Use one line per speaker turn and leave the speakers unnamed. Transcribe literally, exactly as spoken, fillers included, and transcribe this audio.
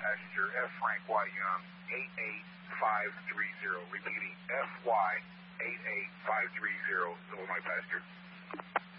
passenger F. Frank Y. Young, eight eight five three zero. Repeating, F Y eight eight five three zero, Illinois passenger.